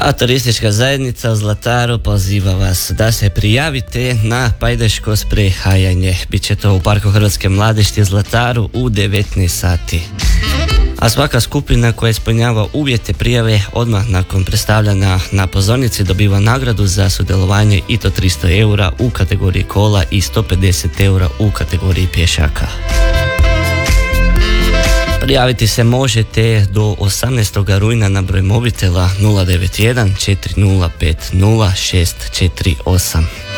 A turistička zajednica Zlataru poziva vas da se prijavite na pajdeško sprehajanje. Biće to u Parku Hrvatske mladežti Zlataru u 19 sati. A svaka skupina koja ispunjava uvjete prijave odmah nakon predstavljanja na pozornici dobiva nagradu za sudjelovanje i to 300 eura u kategoriji kola i 150 eura u kategoriji pješaka. Prijaviti se možete do 18. rujna na broj mobitela 091 4050 648.